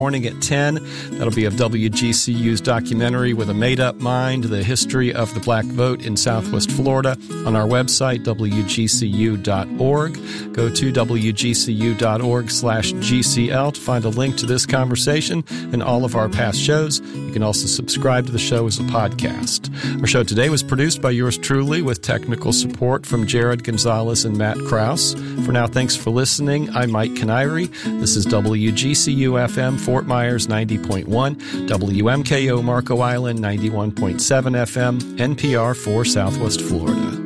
morning at 10. That'll be of WGCU's documentary With a Made-Up Mind, the history of the black vote in Southwest Florida, on our website, WGCU.org. Go to WGCU.org/GCL to find a link to this conversation and all of our past shows. You can also subscribe to the show as a podcast. Our show today was produced by yours truly with technical support from Jared Gonzalez and Matt Krause. For now, thanks for listening. I'm Mike Canary. This is WGCU-FM Fort Myers 90.1, WMKO Marco Island 91.7 FM, NPR for Southwest Florida.